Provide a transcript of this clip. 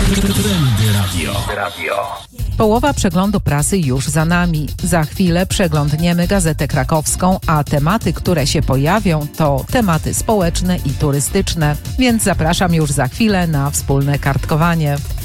Trendy Radio. Połowa przeglądu prasy już za nami. Za chwilę przeglądniemy Gazetę Krakowską, a tematy, które się pojawią, to tematy społeczne i turystyczne. Więc zapraszam już za chwilę na wspólne kartkowanie.